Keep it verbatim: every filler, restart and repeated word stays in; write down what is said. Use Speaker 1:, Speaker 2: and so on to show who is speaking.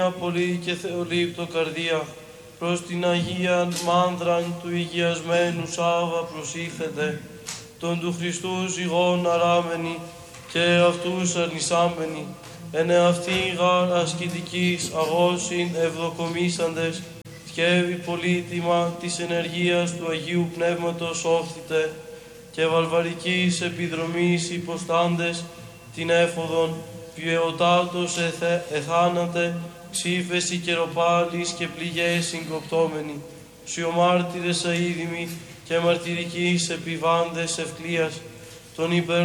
Speaker 1: πολύ και θεολήπτο καρδία, προς την Αγία Μάνδραν του υγειασμένου Σάβα προσήλθετε, τον του Χριστού ζυγών αράμενη και αυτούς αρνησάμενη, εν εαυτήν γαρ ασκητικής αγώσιν ευδοκομίσαντες, θκεύει πολύτιμα της ενεργείας του Αγίου Πνεύματος όφθητε, και βαλβαρικής επιδρομής υποστάντες την έφοδον, βιαιοτάτος εθε, εθάνατε, ξύφεση καιροπάλης και πληγές συγκοπτόμενοι, σιωμάρτυρες αίδημοι και μαρτυρικής επιβάντες ευκλίας, των υπερ